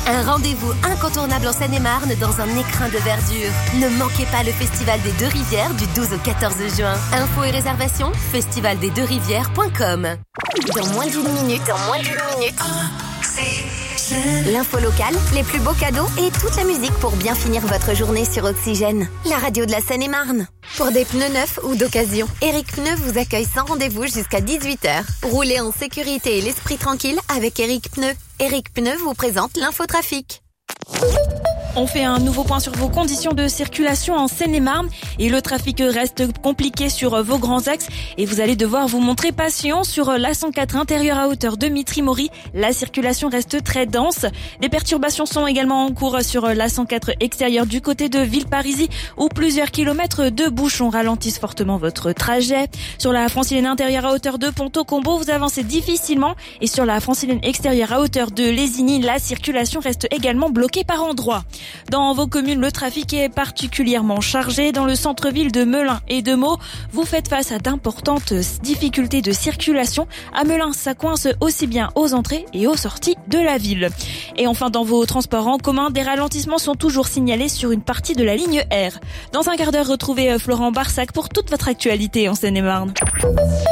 Un rendez-vous incontournable en Seine-et-Marne dans un écrin de verdure. Ne manquez pas le Festival des Deux-Rivières du 12 au 14 juin. Infos et réservations, festivaldesdeuxrivières.com. Dans moins d'une minute, l'info locale, les plus beaux cadeaux et toute la musique pour bien finir votre journée sur Oxygène. La radio de la Seine-et-Marne. Pour des pneus neufs ou d'occasion, Eric Pneus vous accueille sans rendez-vous jusqu'à 18h. Roulez en sécurité et l'esprit tranquille avec Eric Pneus. Eric Pneus vous présente l'infotrafic. On fait un nouveau point sur vos conditions de circulation en Seine-et-Marne et le trafic reste compliqué sur vos grands axes et vous allez devoir vous montrer patient sur l'A104 intérieur à hauteur de Mitry-Mory. La circulation reste très dense. Des perturbations sont également en cours sur l'A104 extérieur du côté de Villeparisis où plusieurs kilomètres de bouchons ralentissent fortement votre trajet. Sur la francilienne intérieure à hauteur de Ponto-Combo, vous avancez difficilement et sur la francilienne extérieure à hauteur de Lésigny, la circulation reste également bloquée par endroits. Dans vos communes, le trafic est particulièrement chargé. Dans le centre-ville de Melun et de Meaux, vous faites face à d'importantes difficultés de circulation. À Melun, ça coince aussi bien aux entrées et aux sorties de la ville. Et enfin, dans vos transports en commun, des ralentissements sont toujours signalés sur une partie de la ligne R. Dans un quart d'heure, retrouvez Florent Barsac pour toute votre actualité en Seine-et-Marne.